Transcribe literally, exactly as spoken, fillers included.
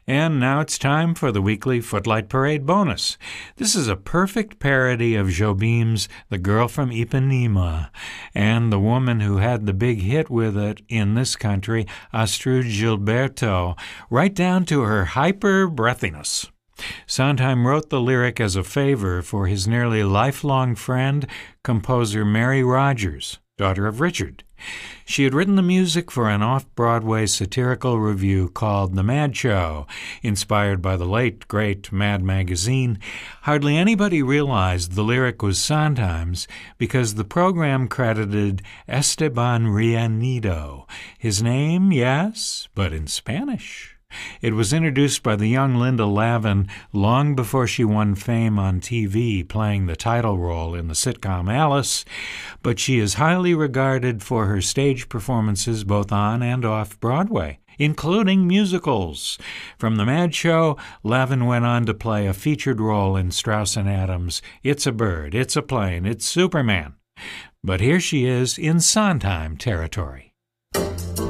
And now it's time for the weekly Footlight Parade bonus. This is a perfect parody of Jobim's The Girl from Ipanema and the woman who had the big hit with it in this country, Astrud Gilberto, right down to her hyper-breathiness. Sondheim wrote the lyric as a favor for his nearly lifelong friend, composer Mary Rogers, daughter of Richard. She had written the music for an off-Broadway satirical revue called The Mad Show, inspired by the late, great Mad Magazine. Hardly anybody realized the lyric was Sondheim's because the program credited Esteban Rianido. His name, yes, but in Spanish. It was introduced by the young Linda Lavin long before she won fame on T V playing the title role in the sitcom Alice, but she is highly regarded for her stage performances both on and off Broadway, including musicals. From The Mad Show, Lavin went on to play a featured role in Strauss and Adams' It's a Bird, It's a Plane, It's Superman. But here she is in Sondheim territory.